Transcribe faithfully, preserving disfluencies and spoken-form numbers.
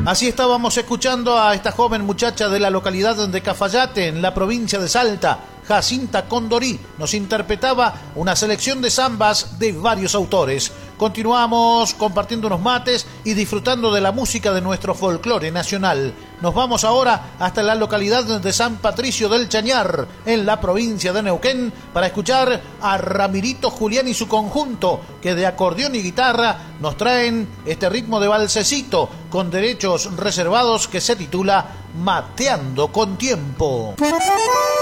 Así estábamos escuchando a esta joven muchacha de la localidad de Cafayate, en la provincia de Salta, Jacinta Condorí. Nos interpretaba una selección de zambas de varios autores. Continuamos compartiendo unos mates y disfrutando de la música de nuestro folclore nacional. Nos vamos ahora hasta la localidad de San Patricio del Chañar, en la provincia de Neuquén, para escuchar a Ramirito Julián y su conjunto, que de acordeón y guitarra nos traen este ritmo de valsecito con derechos reservados que se titula Mateando con Tiempo.